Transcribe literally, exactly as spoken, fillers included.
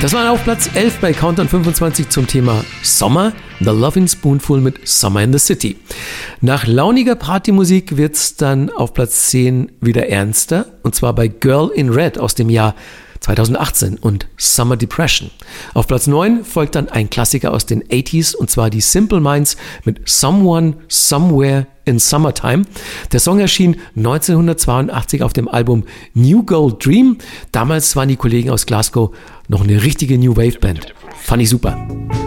Das war auf Platz elf bei Countdown fünfundzwanzig zum Thema Sommer. The Lovin' Spoonful mit Summer in the City. Nach launiger Partymusik wird's dann auf Platz zehn wieder ernster. Und zwar bei Girl in Red aus dem Jahr zweitausendachtzehn und Summer Depression. Auf Platz neun folgt dann ein Klassiker aus den achtziger und zwar die Simple Minds mit Someone, Somewhere in Summertime. Der Song erschien neunzehnhundertzweiundachtzig auf dem Album New Gold Dream. Damals waren die Kollegen aus Glasgow noch eine richtige New Wave Band. Fand ich super.